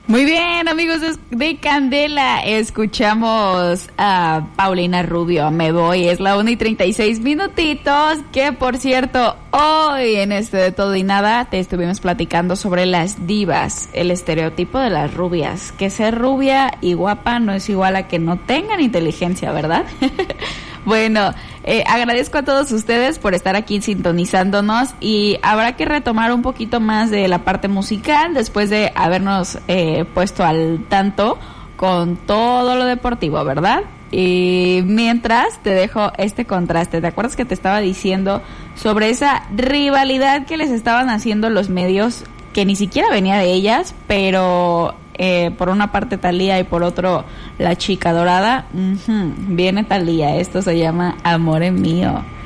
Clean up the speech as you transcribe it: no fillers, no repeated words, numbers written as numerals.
Muy bien, amigos de Candela, escuchamos a Paulina Rubio, Me Voy, es la 1:36, que por cierto, hoy en este de Todo y Nada te estuvimos platicando sobre las divas, el estereotipo de las rubias, que ser rubia y guapa no es igual a que no tengan inteligencia, ¿verdad? Bueno, agradezco a todos ustedes por estar aquí sintonizándonos y habrá que retomar un poquito más de la parte musical después de habernos puesto al tanto con todo lo deportivo, ¿verdad? Y mientras te dejo este contraste, ¿te acuerdas que te estaba diciendo sobre esa rivalidad que les estaban haciendo los medios, que ni siquiera venía de ellas, pero por una parte Thalía y por otro la chica dorada? Viene Thalía, esto se llama Amore Mío.